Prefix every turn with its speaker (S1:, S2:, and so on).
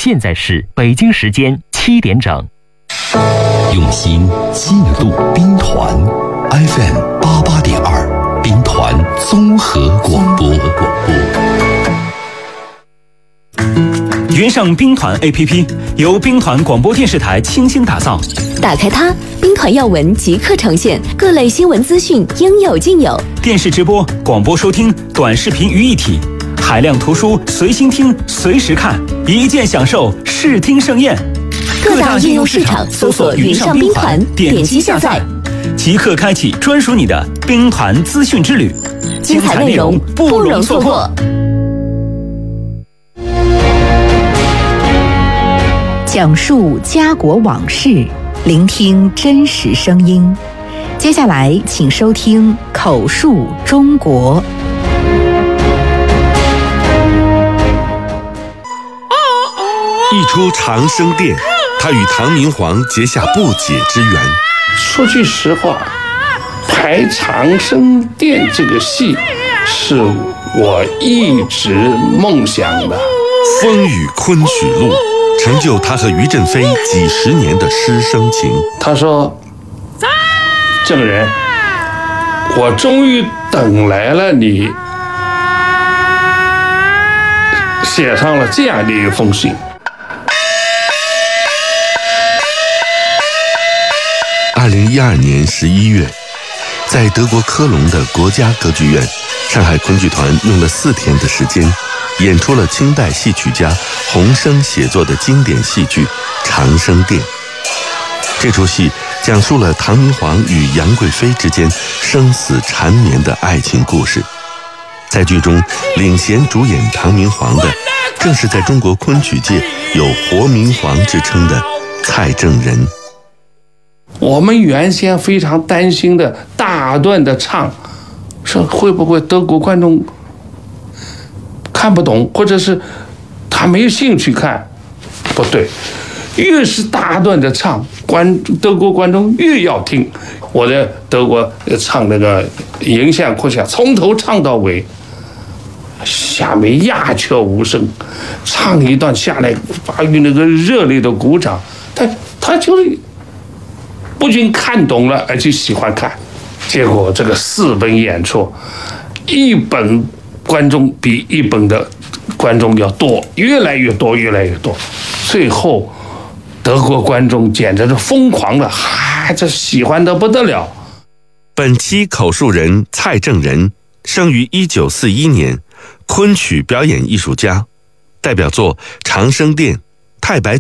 S1: 现在是北京时间7点整。
S2: 用心记录兵团 FM88.2兵团综合广播。
S3: 云上兵团 APP 由兵团广播电视台倾心打造，
S4: 打开它，兵团要闻即刻呈现，各类新闻资讯应有尽有，
S3: 电视直播、广播收听、短视频于一体，海量图书随心听、随时看，一键享受视听盛宴。
S4: 各大应用市场搜索云上兵团，点击下载，
S3: 即刻开启专属你的兵团资讯之旅，
S4: 精彩内容不容错过。
S5: 讲述家国往事，聆听真实声音。接下来，请收听口述中国。
S6: 一出长生殿，他与唐明皇结下不解之缘。
S7: 说句实话，排长生殿这个戏是我一直梦想的。
S6: 风雨昆曲路，成就他和于振飞几十年的师生情。
S7: 他说：“郑人，我终于等来了你写上了这样的一封信。”
S6: 2012年11月，在德国科隆的国家歌剧院，上海昆剧团用了4天的时间，演出了清代戏曲家洪升写作的经典戏剧《长生殿》。这出戏讲述了唐明皇与杨贵妃之间生死缠绵的爱情故事。在剧中，领衔主演唐明皇的，正是在中国昆曲界有“活明皇”之称的蔡正仁。
S7: 我们原先非常担心的大段的唱，说会不会德国观众看不懂，或者是他没有兴趣看？不对，越是大段的唱，德国观众越要听。我在德国唱那个迎献哭响，从头唱到尾，下面鸦雀无声，唱一段下来，发育那个热烈的鼓掌，他就是。 不仅看懂了，而且喜欢看，结果这个4本演出，一本观众比一本的观众要多，越来越多，越来越多。最后，德国观众简直是疯狂了，这喜欢得不得了。
S6: 本期口述人蔡正仁生于1941年，昆曲表演艺术家，代表作《长生殿》《太白》。